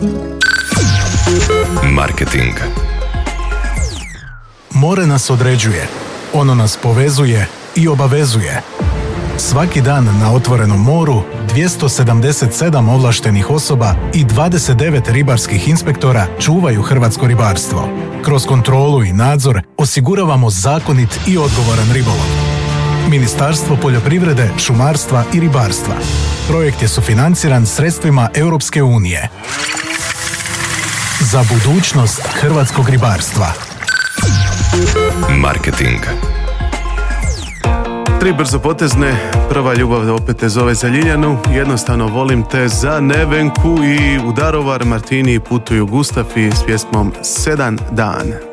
Marketing. More nas određuje, ono nas povezuje i obavezuje. Svaki dan na otvorenom moru 277 ovlaštenih osoba i 29 ribarskih inspektora čuvaju hrvatsko ribarstvo. Kroz kontrolu i nadzor osiguravamo zakonit i odgovoran ribolov. Ministarstvo poljoprivrede, šumarstva i ribarstva. Projekt je sufinanciran sredstvima Europske unije. Za budućnost hrvatskog ribarstva. Marketing. 3 brzopotezne, prva ljubav opet te zove za Ljiljanu, jednostavno volim te za Nevenku i u Daruvar Martini putuju Gustafi s pjesmom 7 dan.